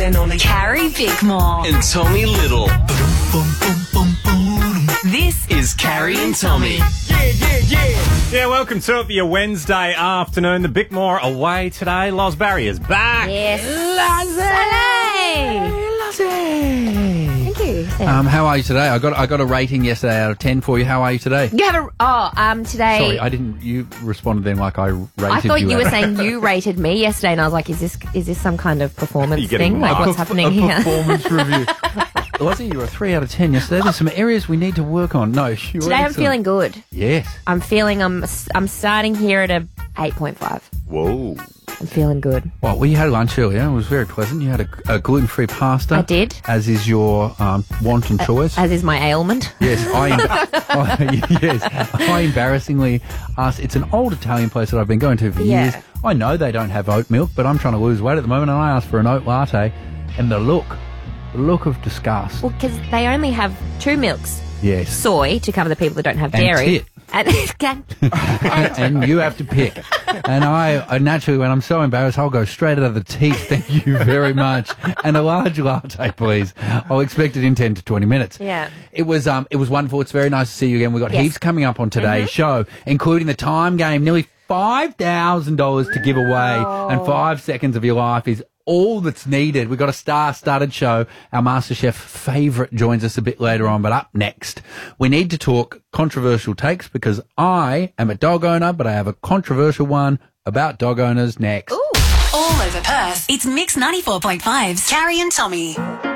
and only Carrie Bickmore. and Tommy Little. This Is Carrie and Tommy. Yeah, welcome to it for your Wednesday afternoon. The Bickmore away today. Loz Barry is back. Yes. Thank you. How are you today? I got a rating yesterday out of 10 for you. How are you today? You have today. Sorry, I didn't. You responded then like I rated you. I thought you were out of- saying you rated me yesterday, and I was like, is this some kind of performance You're getting thing? Like, what's marked. happening here? Performance review. Wasn't you a 3 out of 10 yesterday? There's some areas we need to work on. No, you were Today I'm excellent. feeling good. Yes. I'm starting here at a 8.5. Whoa. I'm feeling good. Well, we had lunch earlier. It was very pleasant. You had a gluten-free pasta. I did. As is your wanton choice. As is my ailment. Yes, I embarrassingly asked. It's an old Italian place that I've been going to for Yeah. years. I know they don't have oat milk, but I'm trying to lose weight at the moment, and I asked for an oat latte, and the look of disgust. Well, because they only have 2 milks. Yes, Soy to cover the people that don't have And dairy. tit. And and you have to pick. And I naturally, when I'm so embarrassed, I'll go straight out of the teeth. Thank you very much. And a large latte, please. I'll expect it in 10 to 20 minutes. Yeah. It was wonderful. It's very nice to see you again. We've got Yes. heaps coming up on today's show, including the time game. Nearly $5,000 to give away, and 5 seconds of your life is all that's needed. We've got a star-studded show. Our MasterChef favourite joins us a bit later on, but up next, we need to talk controversial takes because I am a dog owner, but I have a controversial one about dog owners next. all over Perth. It's Mix 94.5's Carrie and Tommy.